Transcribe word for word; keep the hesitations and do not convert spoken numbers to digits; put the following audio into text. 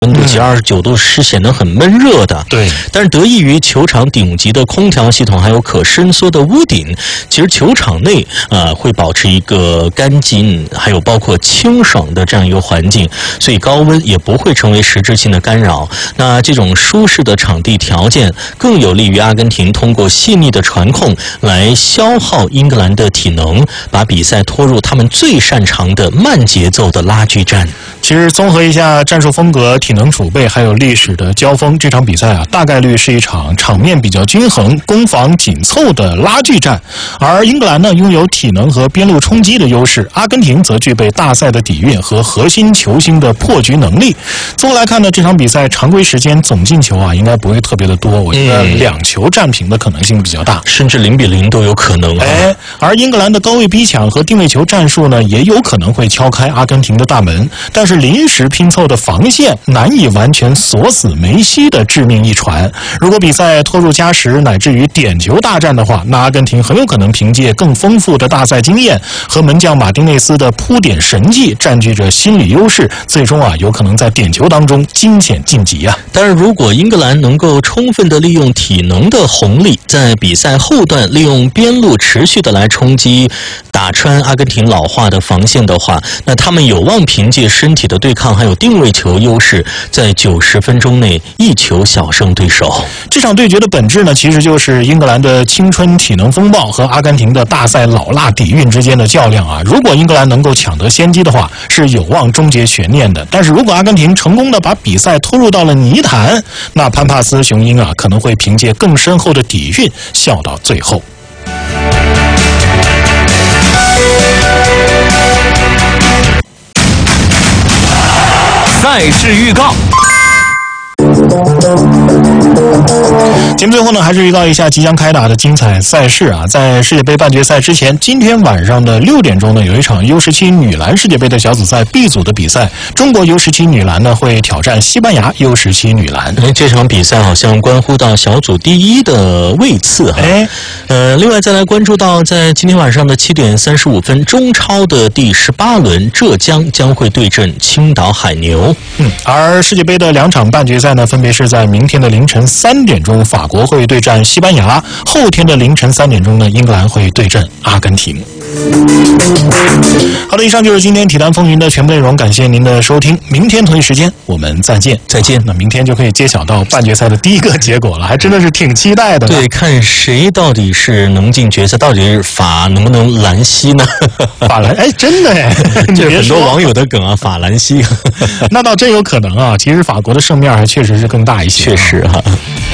温度其实二十九度是显得很闷热的。 对， 但是得益于球场顶级的空调系统，还有可伸缩的屋顶，其实球场内呃会保持一个干净，还有包括清爽的这样一个环境，所以高温也不会成为实质性的干扰。那这种舒适的场地条件，更有利于阿根廷通过细腻的传控来消耗英格兰的体能，把比赛拖入他们最擅长的慢节奏的拉锯战。 其实综合一下战术风格、体能储备还有历史的交锋，这场比赛啊，大概率是一场场面比较均衡、攻防紧凑的拉锯战。而英格兰呢，拥有体能和边路冲击的优势，阿根廷则具备大赛的底蕴和核心球星的破局能力。综合来看呢，这场比赛常规时间总进球啊，应该不会特别的多，我觉得两球战平的可能性比较大， 甚至零比零都有可能啊。 哎，而英格兰的高位逼抢和定位球战术呢，也有可能会敲开阿根廷的大门，但是临时拼凑的防线难以完全锁死梅西的致命一传。如果比赛拖入加时乃至于点球大战的话，那阿根廷很有可能凭借更丰富的大赛经验和门将马丁内斯的扑点神技，占据着心理优势，最终啊有可能在点球当中惊险晋级啊。 但是如果英格兰能够充分的利用体能的红利，在比赛后段利用边路持续的来冲击打穿阿根廷老化的防线的话，那他们有望凭借身体的对抗还有定位球优势，在九十分钟内一球小胜对手。 这场对决的本质呢，其实就是英格兰的青春体能风暴和阿根廷的大赛老辣底蕴之间的较量啊。如果英格兰能够抢得先机的话，是有望终结悬念的。但是如果阿根廷成功的把比赛拖入到了泥潭，那潘帕斯雄鹰啊可能会凭借更深厚的底蕴笑到最后。 赛事预告。 节目最后呢，还是预告一下即将开打的精彩赛事啊！在世界杯半决赛之前，今天晚上的六点钟呢，有一场 U 十七 女篮世界杯的小组赛 B 组的比赛，中国 U 十七 女篮呢会挑战西班牙 U 十七 女篮。 哎，这场比赛好像关乎到小组第一的位次哈。 哎， 呃，另外再来关注到，在今天晚上的七点三十五分，中超的第十八轮，浙江将会对阵青岛海牛。 嗯，而世界杯的两场半决赛呢，分别是在明天的凌晨三点钟，法国会对战西班牙；后天的凌晨三点钟呢，英格兰会对阵阿根廷。好的，以上就是今天体坛风云的全部内容，感谢您的收听。明天同一时间我们再见， 再见。 那明天就可以揭晓到半决赛的第一个结果了，还真的是挺期待的。 对，看谁到底是能进决赛，到底是法能不能兰西呢？ 法兰，哎，真的哎， 这是很多网友的梗啊，法兰西。 那倒真有可能啊，其实法国的胜面还确实是更大一些。 确实哈。